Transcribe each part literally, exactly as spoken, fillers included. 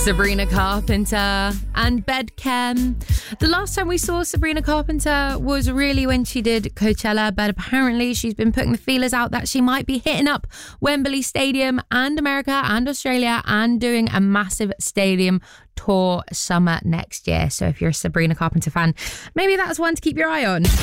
Sabrina Carpenter and Bedchem. The last time we saw Sabrina Carpenter was really when she did Coachella, but apparently she's been putting the feelers out that she might be hitting up Wembley Stadium and America and Australia and doing a massive stadium tour summer next year. So if you're a Sabrina Carpenter fan, maybe that's one to keep your eye on.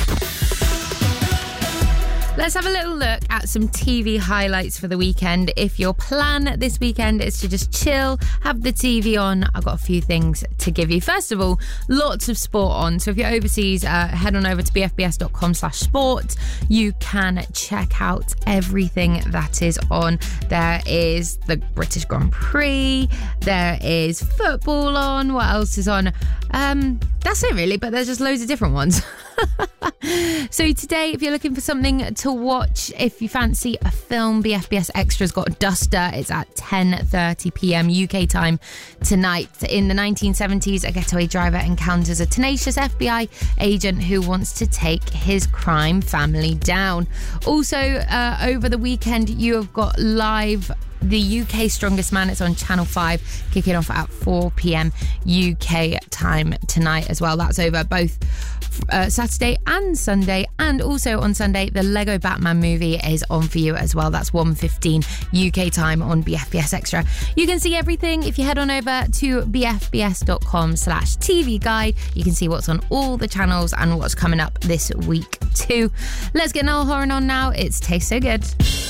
Let's have a little look at some T V highlights for the weekend. If your plan this weekend is to just chill, have the T V on, I've got a few things to give you. First of all, lots of sport on. So if you're overseas, uh, head on over to bfbs.com slash sport. You can check out everything that is on. There is the British Grand Prix. There is football on. What else is on? Um, that's it really, but there's just loads of different ones. So today, if you're looking for something to watch, if you fancy a film, B F B S Extra's got Duster. It's at ten thirty p.m. U K time tonight. In the nineteen seventies, a getaway driver encounters a tenacious F B I agent who wants to take his crime family down. Also, uh, over the weekend, you have got live The U K Strongest Man. It's on Channel five, kicking off at four p.m. U K time tonight as well. That's over both uh, Saturday and Sunday. And also on Sunday, the Lego Batman movie is on for you as well. That's one fifteen U K time on B F B S Extra. You can see everything if you head on over to bfbs.com slash TV guide. You can see what's on all the channels and what's coming up this week too. Let's get Noel Horan on now. It's Taste So Good.